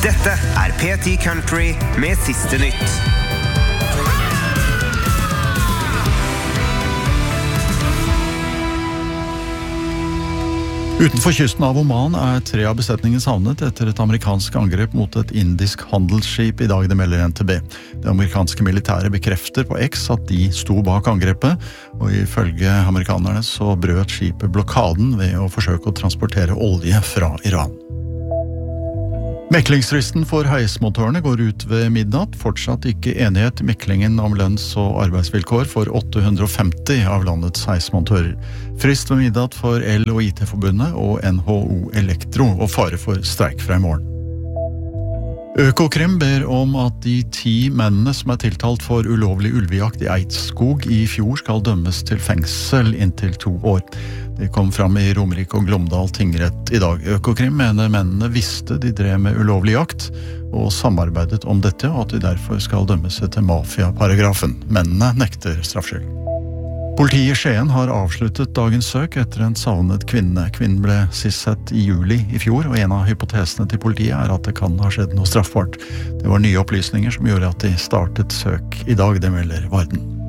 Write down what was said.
Dette P10 Country med siste nytt. Utenfor kysten av Oman 3 av besetningen savnet etter et amerikansk angrep mot et indisk handelsskip I dag, det melder NTB. Det amerikanske militæret bekrefter på X at de sto bak angrepet, og ifølge amerikanerne så brøt skipet blokaden ved å forsøke å transportere olje fra Iran. Meklingsfristen for heismontørene går ut ved midnatt, fortsatt ikke enighet I meklingen om lønns- og arbeidsvilkår for 850 av landets heismontører. Frist ved midnatt for El- og IT-forbundet og NHO Elektro, og fare for streik fra I morgen. Økokrim ber om at de 10 mennene som tiltalt for ulovlig ulvejakt I Eidskog I fjor skal dømmes til fengsel inntil 2 år. Det kom fram I Romerike og Glåmdal tingrett I dag. Økokrim mener mennene visste de drev med ulovlig jakt og samarbeidet om dette, og at de derfor skal dømmes etter mafia-paragrafen. Mennene nekter straffskyld. Politiet I Skien har avsluttet dagens søk etter en savnet kvinne. Kvinnen ble sist sett I juli I fjor, og en av hypotesene til politiet at det kan ha skjedd noe straffbart. Det var nye opplysninger som gjorde at de startet søk I dag, det melder Varden.